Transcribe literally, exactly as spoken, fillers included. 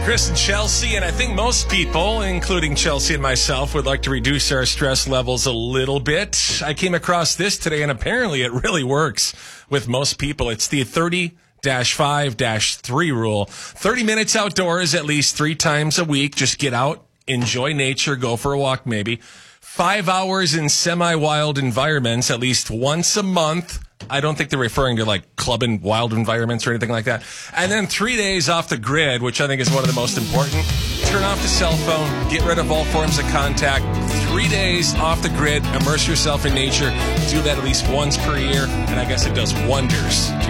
Chris and Chelsea, and I think most people, including Chelsea and myself, would like to reduce our stress levels a little bit. I came across this today, and apparently it really works with most people. It's the thirty dash five dash three rule. thirty minutes outdoors at least three times a week. Just get out, enjoy nature, go for a walk maybe. Five hours in semi-wild environments at least once a month. I don't think they're referring to like clubbing wild environments or anything like that. And then three days off the grid, which I think is one of the most important. Turn off the cell phone, get rid of all forms of contact. Three days off the grid, immerse yourself in nature. Do that at least once per year, and I guess it does wonders to